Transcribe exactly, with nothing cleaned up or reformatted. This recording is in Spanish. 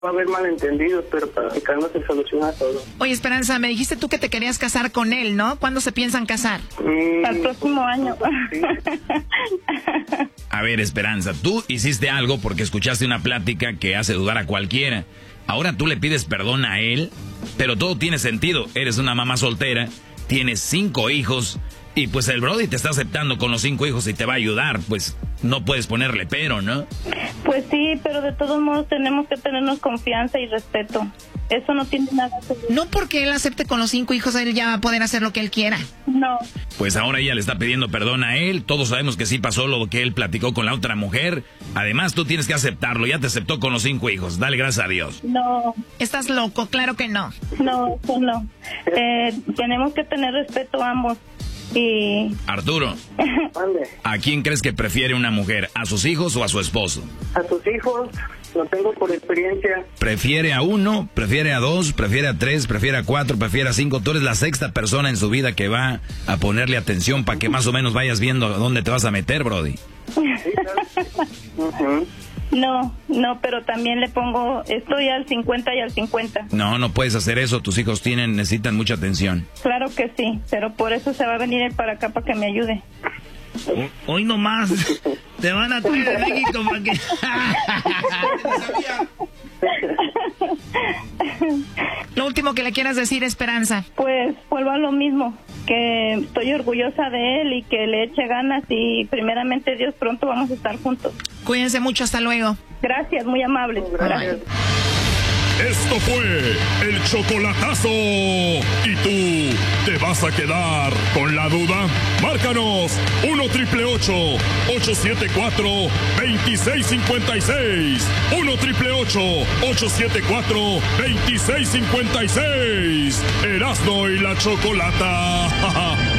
Va a haber malentendidos, pero platicando se soluciona todo. Oye, Esperanza, me dijiste tú que te querías casar con él, ¿no? ¿Cuándo se piensan casar? Mm, Al próximo año. sí. A ver, Esperanza, tú hiciste algo porque escuchaste una plática que hace dudar a cualquiera. Ahora tú le pides perdón a él, pero todo tiene sentido. Eres una mamá soltera, tienes cinco hijos, y pues el Brody te está aceptando con los cinco hijos y te va a ayudar. Pues no puedes ponerle pero, ¿no? Pues sí, pero de todos modos tenemos que tenernos confianza y respeto. Eso no tiene nada que ver. No porque él acepte con los cinco hijos, él ya va a poder hacer lo que él quiera. No. Pues ahora ella le está pidiendo perdón a él. Todos sabemos que sí pasó lo que él platicó con la otra mujer. Además, tú tienes que aceptarlo. Ya te aceptó con los cinco hijos. Dale gracias a Dios. No. Estás loco, claro que no. No, eso no. Eh, tenemos que tener respeto ambos. Y... Arturo, Ande. ¿a quién crees que prefiere una mujer? ¿A sus hijos o a su esposo? A sus hijos, lo tengo por experiencia. ¿Prefiere a uno? ¿Prefiere a dos? ¿Prefiere a tres? ¿Prefiere a cuatro? ¿Prefiere a cinco? Tú eres la sexta persona en su vida que va a ponerle atención para que más o menos vayas viendo dónde te vas a meter, Brody. Sí, claro. Uh-huh. No, no, pero también le pongo, estoy al cincuenta y al cincuenta. No, no puedes hacer eso. Tus hijos tienen, necesitan mucha atención. Claro que sí, pero por eso se va a venir él para acá para que me ayude. Hoy nomás te van a traer de México para que... Lo último que le quieras decir, Esperanza. Pues vuelvo a lo mismo, que estoy orgullosa de él y que le eche ganas y primeramente Dios pronto vamos a estar juntos. Cuídense mucho, hasta luego. Gracias, muy amable. Gracias. Esto fue el chocolatazo. ¿Y tú te vas a quedar con la duda? Márcanos uno triple ocho, ocho siete cuatro, dos seis cinco seis. uno triple ocho, ocho siete cuatro, dos seis cinco seis. Erasmo y la Chocolata.